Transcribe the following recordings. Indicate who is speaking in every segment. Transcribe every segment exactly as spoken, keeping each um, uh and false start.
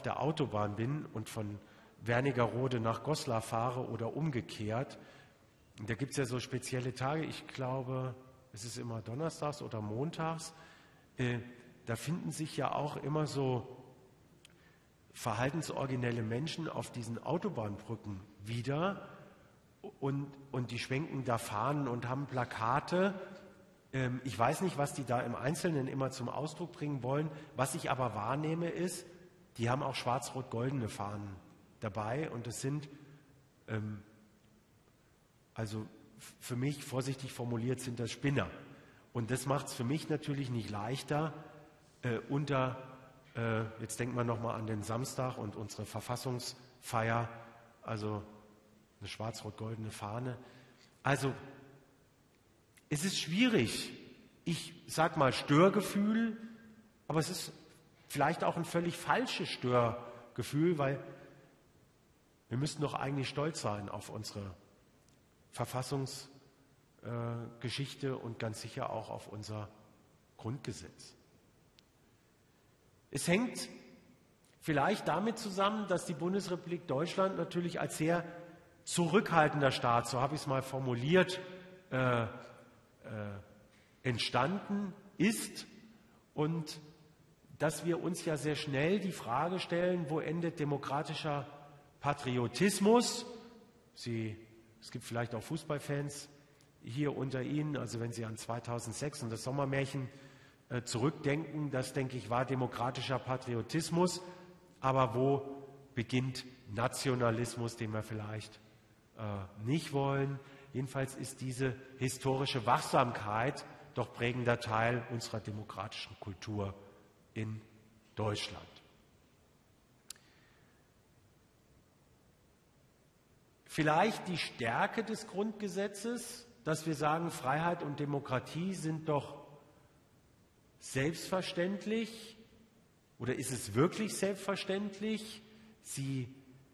Speaker 1: der Autobahn bin und von Wernigerode nach Goslar fahre oder umgekehrt, da gibt es ja so spezielle Tage, ich glaube, es ist immer donnerstags oder montags, äh, da finden sich ja auch immer so verhaltensoriginelle Menschen auf diesen Autobahnbrücken wieder und, und die schwenken da Fahnen und haben Plakate. Ähm, ich weiß nicht, was die da im Einzelnen immer zum Ausdruck bringen wollen. Was ich aber wahrnehme ist, die haben auch schwarz-rot-goldene Fahnen dabei und es sind, ähm, also für mich vorsichtig formuliert, sind das Spinner. Und das macht es für mich natürlich nicht leichter, äh, unter, äh, jetzt denkt man nochmal an den Samstag und unsere Verfassungsfeier, also eine schwarz-rot-goldene Fahne. Also es ist schwierig. Ich sage mal Störgefühl, aber es ist vielleicht auch ein völlig falsches Störgefühl, weil wir müssten doch eigentlich stolz sein auf unsere Verfassungsgeschichte äh, und ganz sicher auch auf unser Grundgesetz. Es hängt vielleicht damit zusammen, dass die Bundesrepublik Deutschland natürlich als sehr zurückhaltender Staat, so habe ich es mal formuliert, äh, äh, entstanden ist und dass wir uns ja sehr schnell die Frage stellen, wo endet demokratischer Patriotismus? Sie, es gibt vielleicht auch Fußballfans hier unter Ihnen, also wenn Sie an zweitausendsechs und das Sommermärchen äh, zurückdenken, das, denke ich, war demokratischer Patriotismus, aber wo beginnt Nationalismus, den wir vielleicht äh, nicht wollen? Jedenfalls ist diese historische Wachsamkeit doch prägender Teil unserer demokratischen Kultur in Deutschland. Vielleicht die Stärke des Grundgesetzes, dass wir sagen, Freiheit und Demokratie sind doch selbstverständlich, oder ist es wirklich selbstverständlich? Sie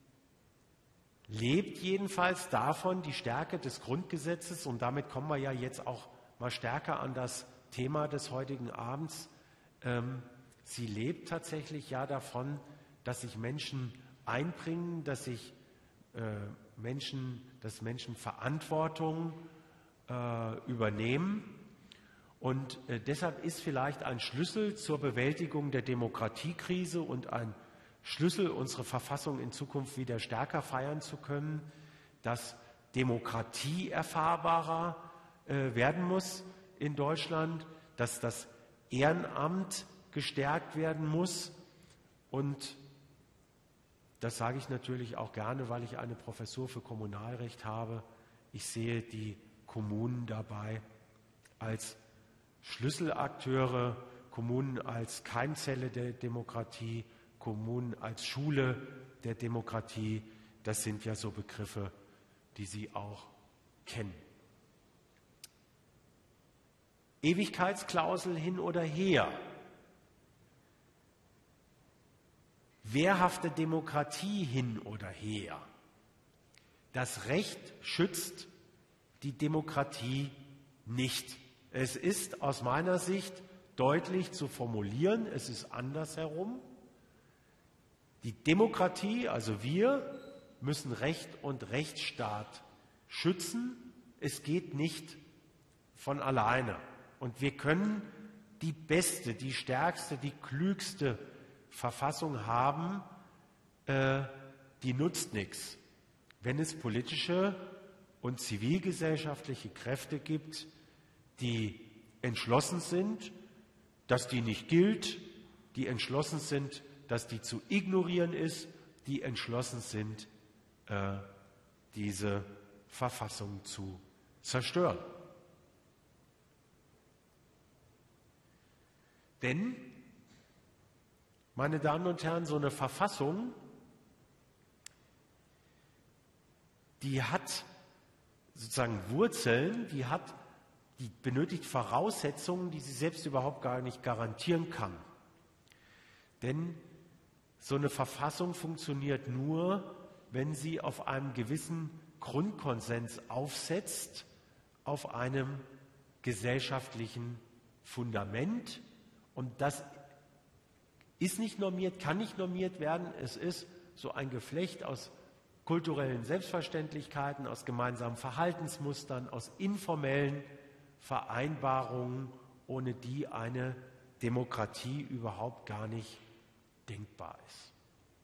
Speaker 1: lebt jedenfalls davon, die Stärke des Grundgesetzes, und damit kommen wir ja jetzt auch mal stärker an das Thema des heutigen Abends. Ähm, sie lebt tatsächlich ja davon, dass sich Menschen einbringen, dass sich äh, Menschen, dass Menschen Verantwortung äh, übernehmen. Und äh, deshalb ist vielleicht ein Schlüssel zur Bewältigung der Demokratiekrise und ein Schlüssel, unsere Verfassung in Zukunft wieder stärker feiern zu können, dass Demokratie erfahrbarer äh, werden muss in Deutschland, dass das Ehrenamt gestärkt werden muss. Und das sage ich natürlich auch gerne, weil ich eine Professur für Kommunalrecht habe. Ich sehe die Kommunen dabei als Schlüsselakteure, Kommunen als Keimzelle der Demokratie, Kommunen als Schule der Demokratie. Das sind ja so Begriffe, die Sie auch kennen. Ewigkeitsklausel hin oder her. Wehrhafte Demokratie hin oder her. Das Recht schützt die Demokratie nicht. Es ist aus meiner Sicht deutlich zu formulieren, es ist andersherum. Die Demokratie, also wir, müssen Recht und Rechtsstaat schützen. Es geht nicht von alleine. Und wir können die beste, die stärkste, die klügste Verfassung haben, äh, die nutzt nichts. Wenn es politische und zivilgesellschaftliche Kräfte gibt, die entschlossen sind, dass die nicht gilt, die entschlossen sind, dass die zu ignorieren ist, die entschlossen sind, äh, diese Verfassung zu zerstören. Denn, meine Damen und Herren, so eine Verfassung, die hat sozusagen Wurzeln, die hat, die benötigt Voraussetzungen, die sie selbst überhaupt gar nicht garantieren kann. Denn so eine Verfassung funktioniert nur, wenn sie auf einem gewissen Grundkonsens aufsetzt, auf einem gesellschaftlichen Fundament. Und das ist nicht normiert, kann nicht normiert werden. Es ist so ein Geflecht aus kulturellen Selbstverständlichkeiten, aus gemeinsamen Verhaltensmustern, aus informellen Vereinbarungen, ohne die eine Demokratie überhaupt gar nicht denkbar ist.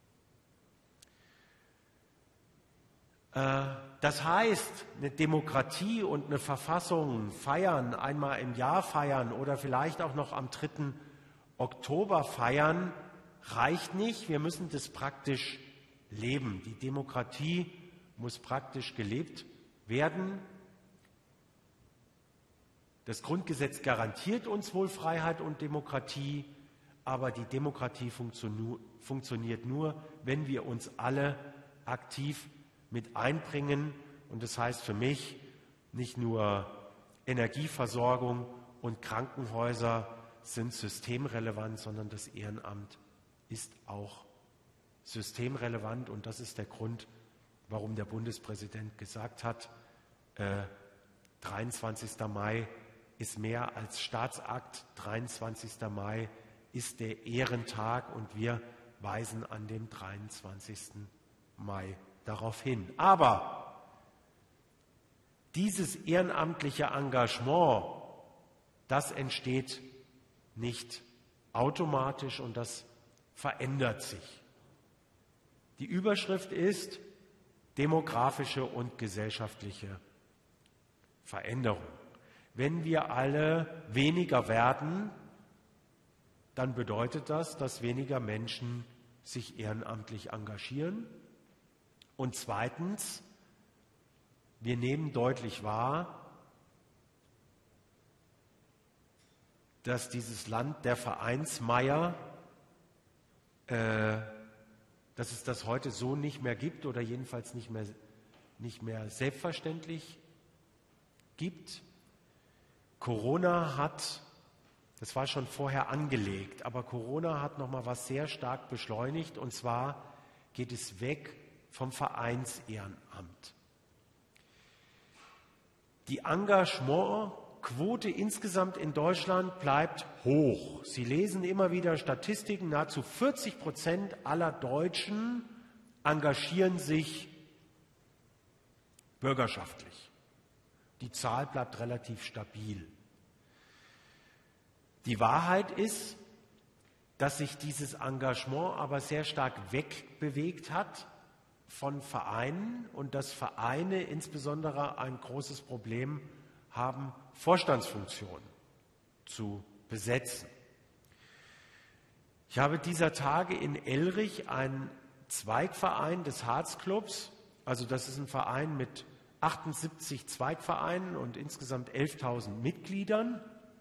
Speaker 1: Das heißt, eine Demokratie und eine Verfassung feiern, einmal im Jahr feiern oder vielleicht auch noch am dritten Oktober feiern, reicht nicht. Wir müssen das praktisch leben. Die Demokratie muss praktisch gelebt werden. Das Grundgesetz garantiert uns wohl Freiheit und Demokratie, aber die Demokratie funktioniert nur, wenn wir uns alle aktiv mit einbringen. Und das heißt für mich nicht nur Energieversorgung und Krankenhäuser sind systemrelevant, sondern das Ehrenamt ist auch systemrelevant. Und das ist der Grund, warum der Bundespräsident gesagt hat, äh, dreiundzwanzigster Mai ist mehr als Staatsakt, dreiundzwanzigster Mai ist der Ehrentag und wir weisen an dem dreiundzwanzigsten Mai darauf hin. Aber dieses ehrenamtliche Engagement, das entsteht nicht automatisch und das verändert sich. Die Überschrift ist demografische und gesellschaftliche Veränderung. Wenn wir alle weniger werden, dann bedeutet das, dass weniger Menschen sich ehrenamtlich engagieren. Und zweitens, wir nehmen deutlich wahr, dass dieses Land der Vereinsmeier, äh, dass es das heute so nicht mehr gibt oder jedenfalls nicht mehr, nicht mehr selbstverständlich gibt. Corona hat, das war schon vorher angelegt, aber Corona hat nochmal was sehr stark beschleunigt, und zwar geht es weg vom Vereinsehrenamt. Die Engagementquote insgesamt in Deutschland bleibt hoch. Sie lesen immer wieder Statistiken, nahezu vierzig Prozent aller Deutschen engagieren sich bürgerschaftlich. Die Zahl bleibt relativ stabil. Die Wahrheit ist, dass sich dieses Engagement aber sehr stark wegbewegt hat von Vereinen und dass Vereine insbesondere ein großes Problem haben, Vorstandsfunktionen zu besetzen. Ich habe dieser Tage in Elrich einen Zweigverein des Harzclubs, also das ist ein Verein mit achtundsiebzig Zweigvereinen und insgesamt elftausend Mitgliedern.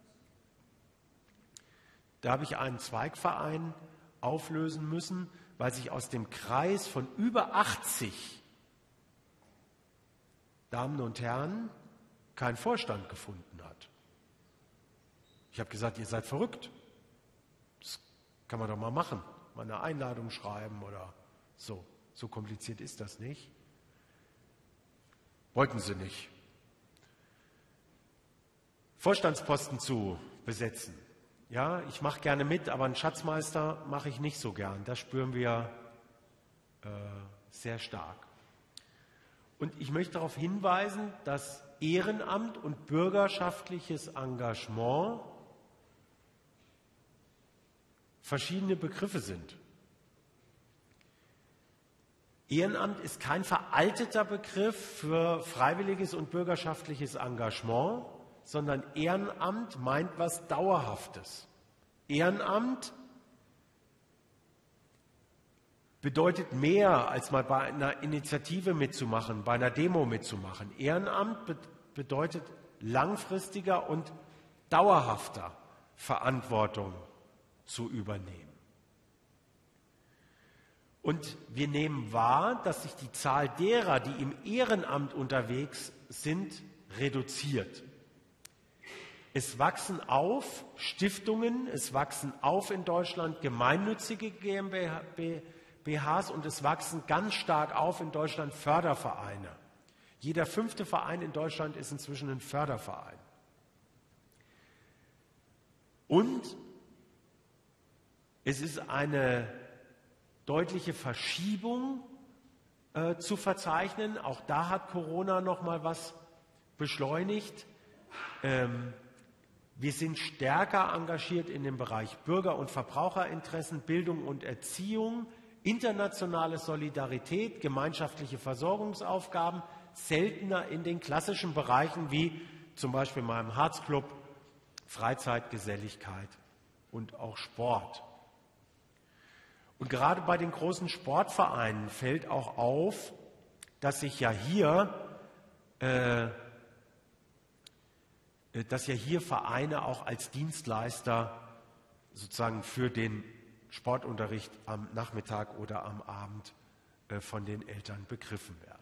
Speaker 1: Da habe ich einen Zweigverein auflösen müssen, weil sich aus dem Kreis von über achtzig Damen und Herren kein Vorstand gefunden hat. Ich habe gesagt, ihr seid verrückt. Das kann man doch mal machen. Mal eine Einladung schreiben oder so. So kompliziert ist das nicht. Wollten sie nicht. Vorstandsposten zu besetzen. Ja, ich mache gerne mit, aber einen Schatzmeister mache ich nicht so gern. Das spüren wir äh, sehr stark. Und ich möchte darauf hinweisen, dass Ehrenamt und bürgerschaftliches Engagement verschiedene Begriffe sind. Ehrenamt ist kein veralteter Begriff für freiwilliges und bürgerschaftliches Engagement, sondern Ehrenamt meint was Dauerhaftes. Ehrenamt bedeutet mehr, als mal bei einer Initiative mitzumachen, bei einer Demo mitzumachen. Ehrenamt be- bedeutet langfristiger und dauerhafter Verantwortung zu übernehmen. Und wir nehmen wahr, dass sich die Zahl derer, die im Ehrenamt unterwegs sind, reduziert. Es wachsen auf Stiftungen, es wachsen auf in Deutschland gemeinnützige GmbHs und es wachsen ganz stark auf in Deutschland Fördervereine. Jeder fünfte Verein in Deutschland ist inzwischen ein Förderverein. Und Es ist eine deutliche Verschiebung äh, zu verzeichnen. Auch da hat Corona noch mal was beschleunigt. Ähm, wir sind stärker engagiert in dem Bereich Bürger- und Verbraucherinteressen, Bildung und Erziehung, internationale Solidarität, gemeinschaftliche Versorgungsaufgaben, seltener in den klassischen Bereichen wie zum Beispiel meinem Herzclub, Freizeit, Geselligkeit und auch Sport. Und gerade bei den großen Sportvereinen fällt auch auf, dass sich ja hier, äh, dass ja hier Vereine auch als Dienstleister sozusagen für den Sportunterricht am Nachmittag oder am Abend äh, von den Eltern begriffen werden.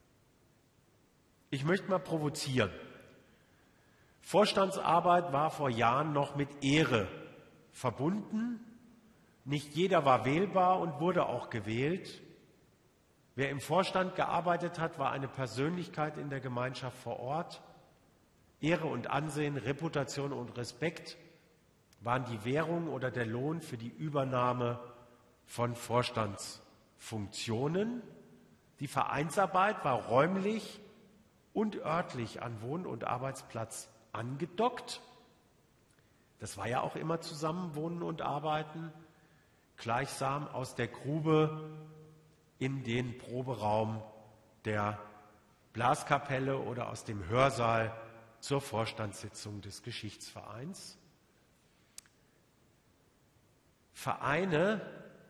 Speaker 1: Ich möchte mal provozieren. Vorstandsarbeit war vor Jahren noch mit Ehre verbunden. Nicht jeder war wählbar und wurde auch gewählt. Wer im Vorstand gearbeitet hat, war eine Persönlichkeit in der Gemeinschaft vor Ort. Ehre und Ansehen, Reputation und Respekt waren die Währung oder der Lohn für die Übernahme von Vorstandsfunktionen. Die Vereinsarbeit war räumlich und örtlich an Wohn- und Arbeitsplatz angedockt. Das war ja auch immer zusammen, Wohnen und Arbeiten. Gleichsam aus der Grube in den Proberaum der Blaskapelle oder aus dem Hörsaal zur Vorstandssitzung des Geschichtsvereins. Vereine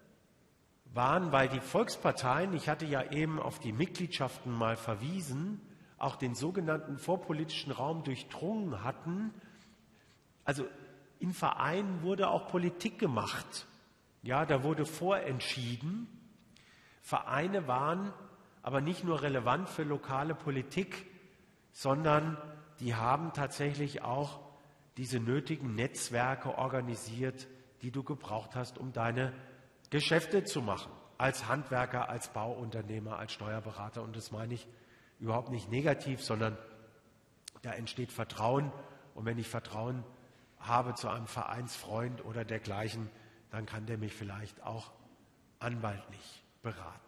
Speaker 1: waren, weil die Volksparteien, ich hatte ja eben auf die Mitgliedschaften mal verwiesen, auch den sogenannten vorpolitischen Raum durchdrungen hatten. Also in Vereinen wurde auch Politik gemacht. Ja, da wurde vorentschieden. Vereine waren aber nicht nur relevant für lokale Politik, sondern die haben tatsächlich auch diese nötigen Netzwerke organisiert, die du gebraucht hast, um deine Geschäfte zu machen. Als Handwerker, als Bauunternehmer, als Steuerberater. Und das meine ich überhaupt nicht negativ, sondern da entsteht Vertrauen. Und wenn ich Vertrauen habe zu einem Vereinsfreund oder dergleichen, dann kann der mich vielleicht auch anwaltlich beraten.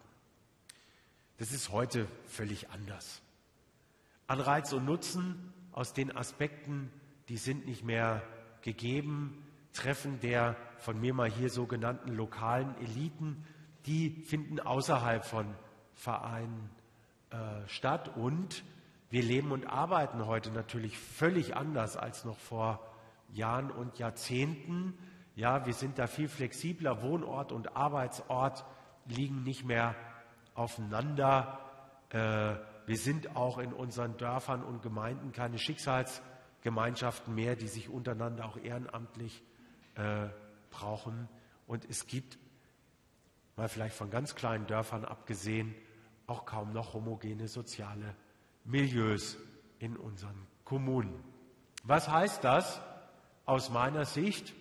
Speaker 1: Das ist heute völlig anders. Anreiz und Nutzen aus den Aspekten, die sind nicht mehr gegeben. Treffen der von mir mal hier sogenannten lokalen Eliten, die finden außerhalb von Vereinen äh, statt. Und wir leben und arbeiten heute natürlich völlig anders als noch vor Jahren und Jahrzehnten. Ja, wir sind da viel flexibler. Wohnort und Arbeitsort liegen nicht mehr aufeinander. Äh, wir sind auch in unseren Dörfern und Gemeinden keine Schicksalsgemeinschaften mehr, die sich untereinander auch ehrenamtlich äh, brauchen. Und es gibt, mal vielleicht von ganz kleinen Dörfern abgesehen, auch kaum noch homogene soziale Milieus in unseren Kommunen. Was heißt das aus meiner Sicht?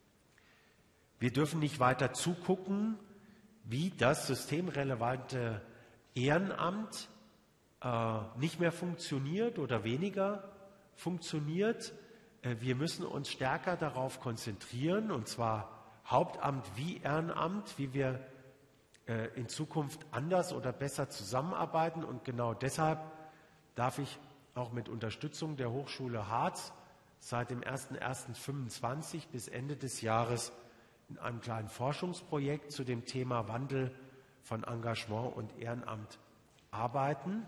Speaker 1: Wir dürfen nicht weiter zugucken, wie das systemrelevante Ehrenamt äh, nicht mehr funktioniert oder weniger funktioniert. Äh, wir müssen uns stärker darauf konzentrieren, und zwar Hauptamt wie Ehrenamt, wie wir äh, in Zukunft anders oder besser zusammenarbeiten. Und genau deshalb darf ich auch mit Unterstützung der Hochschule Harz seit dem ersten ersten fünfundzwanzig bis Ende des Jahres in einem kleinen Forschungsprojekt zu dem Thema Wandel von Engagement und Ehrenamt arbeiten.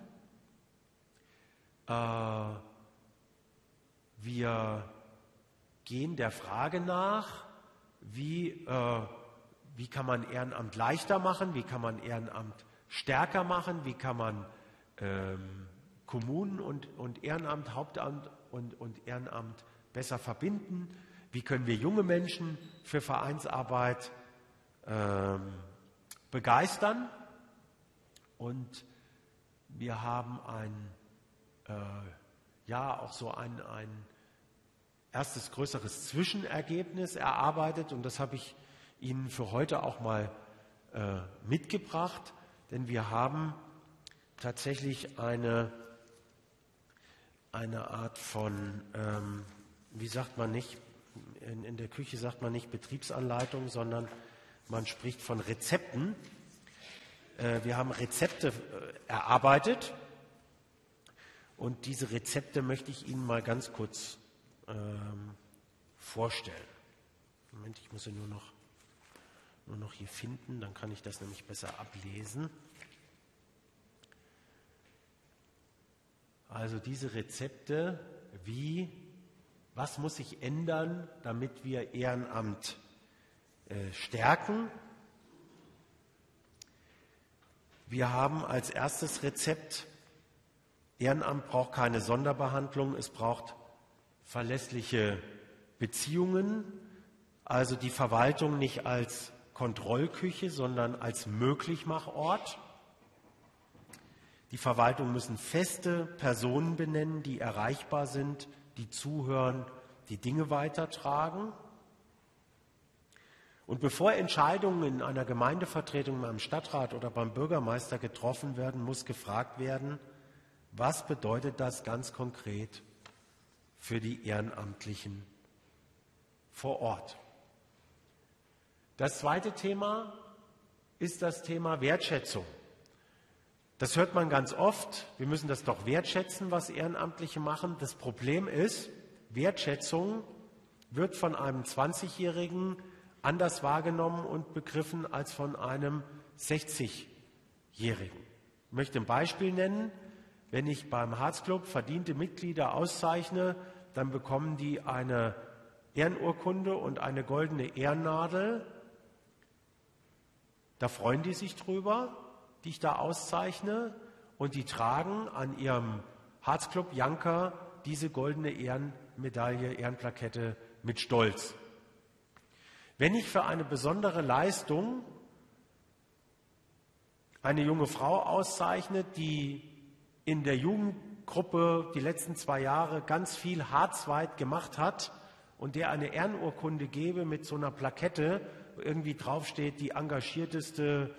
Speaker 1: Äh, wir gehen der Frage nach, wie, äh, wie kann man Ehrenamt leichter machen, wie kann man Ehrenamt stärker machen, wie kann man ähm, Kommunen und, und Ehrenamt, Hauptamt und, und Ehrenamt besser verbinden. Wie können wir junge Menschen für Vereinsarbeit ähm, begeistern? Und wir haben ein, äh, ja, auch so ein, ein erstes größeres Zwischenergebnis erarbeitet. Und das habe ich Ihnen für heute auch mal äh, mitgebracht. Denn wir haben tatsächlich eine, eine Art von, ähm, wie sagt man nicht, in, in der Küche sagt man nicht Betriebsanleitung, sondern man spricht von Rezepten. Äh, wir haben Rezepte äh, erarbeitet und diese Rezepte möchte ich Ihnen mal ganz kurz ähm, vorstellen. Moment, ich muss sie nur noch, nur noch hier finden, dann kann ich das nämlich besser ablesen. Also diese Rezepte, wie, was muss sich ändern, damit wir Ehrenamt äh, stärken? Wir haben als erstes Rezept, Ehrenamt braucht keine Sonderbehandlung, es braucht verlässliche Beziehungen, also die Verwaltung nicht als Kontrollküche, sondern als Möglichmachort. Die Verwaltung müssen feste Personen benennen, die erreichbar sind, die zuhören, die Dinge weitertragen. Und bevor Entscheidungen in einer Gemeindevertretung, beim Stadtrat oder beim Bürgermeister getroffen werden, muss gefragt werden, was bedeutet das ganz konkret für die Ehrenamtlichen vor Ort? Das zweite Thema ist das Thema Wertschätzung. Das hört man ganz oft. Wir müssen das doch wertschätzen, was Ehrenamtliche machen. Das Problem ist, Wertschätzung wird von einem zwanzigjährigen anders wahrgenommen und begriffen als von einem sechzigjährigen. Ich möchte ein Beispiel nennen. Wenn ich beim Harzclub verdiente Mitglieder auszeichne, dann bekommen die eine Ehrenurkunde und eine goldene Ehrennadel. Da freuen die sich drüber, die ich da auszeichne, und die tragen an ihrem Harzclub Janker diese goldene Ehrenmedaille, Ehrenplakette mit Stolz. Wenn ich für eine besondere Leistung eine junge Frau auszeichne, die in der Jugendgruppe die letzten zwei Jahre ganz viel harzweit gemacht hat und der eine Ehrenurkunde gebe mit so einer Plakette, wo irgendwie draufsteht, die engagierteste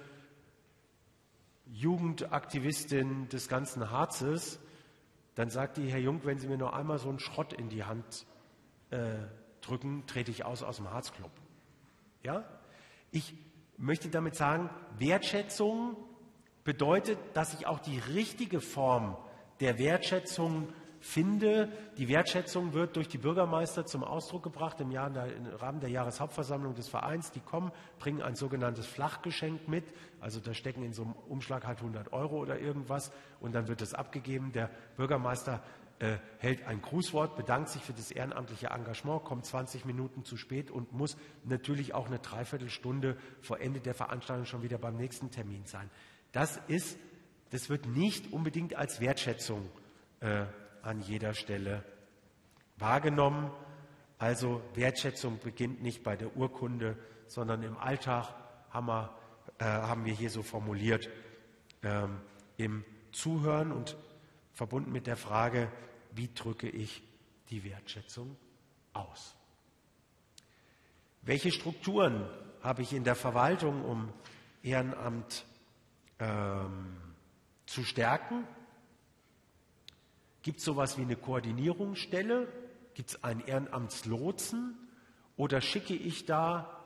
Speaker 1: Jugendaktivistin des ganzen Harzes, dann sagt die, Herr Jung, wenn Sie mir noch einmal so einen Schrott in die Hand äh, drücken, trete ich aus aus dem Harzclub. Ja? Ich möchte damit sagen, Wertschätzung bedeutet, dass ich auch die richtige Form der Wertschätzung finde. Die Wertschätzung wird durch die Bürgermeister zum Ausdruck gebracht im, Jahr, im Rahmen der Jahreshauptversammlung des Vereins. Die kommen, bringen ein sogenanntes Flachgeschenk mit. Also da stecken in so einem Umschlag halt hundert Euro oder irgendwas und dann wird es abgegeben. Der Bürgermeister äh, hält ein Grußwort, bedankt sich für das ehrenamtliche Engagement, kommt zwanzig Minuten zu spät und muss natürlich auch eine Dreiviertelstunde vor Ende der Veranstaltung schon wieder beim nächsten Termin sein. Das ist, das wird nicht unbedingt als Wertschätzung äh, an jeder Stelle wahrgenommen. Also Wertschätzung beginnt nicht bei der Urkunde, sondern im Alltag haben wir, äh, haben wir hier so formuliert, ähm, im Zuhören und verbunden mit der Frage, wie drücke ich die Wertschätzung aus? Welche Strukturen habe ich in der Verwaltung, um Ehrenamt ähm, zu stärken? Gibt es sowas wie eine Koordinierungsstelle? Gibt es einen Ehrenamtslotsen? Oder schicke ich da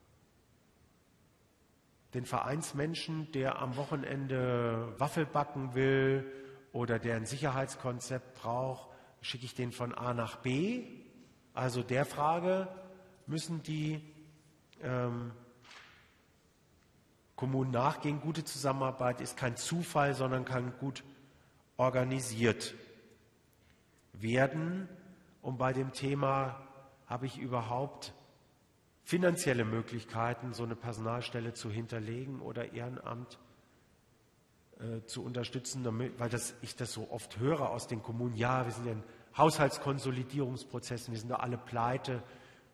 Speaker 1: den Vereinsmenschen, der am Wochenende Waffel backen will oder der ein Sicherheitskonzept braucht, schicke ich den von A nach B? Also der Frage müssen die ähm, Kommunen nachgehen. Gute Zusammenarbeit ist kein Zufall, sondern kann gut organisiert werden. Und bei dem Thema, habe ich überhaupt finanzielle Möglichkeiten, so eine Personalstelle zu hinterlegen oder Ehrenamt äh, zu unterstützen, damit, weil das, ich das so oft höre aus den Kommunen, ja, wir sind ja in Haushaltskonsolidierungsprozessen, wir sind doch alle pleite.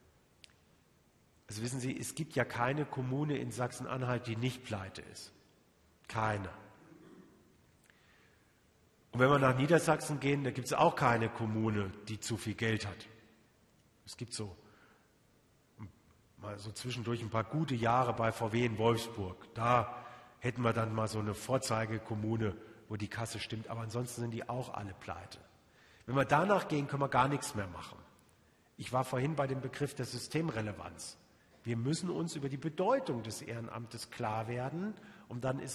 Speaker 1: Also wissen Sie, es gibt ja keine Kommune in Sachsen-Anhalt, die nicht pleite ist. Keine. Und wenn wir nach Niedersachsen gehen, da gibt es auch keine Kommune, die zu viel Geld hat. Es gibt so, mal so zwischendurch ein paar gute Jahre bei V W in Wolfsburg. Da hätten wir dann mal so eine Vorzeigekommune, wo die Kasse stimmt. Aber ansonsten sind die auch alle pleite. Wenn wir danach gehen, können wir gar nichts mehr machen. Ich war vorhin bei dem Begriff der Systemrelevanz. Wir müssen uns über die Bedeutung des Ehrenamtes klar werden und dann ist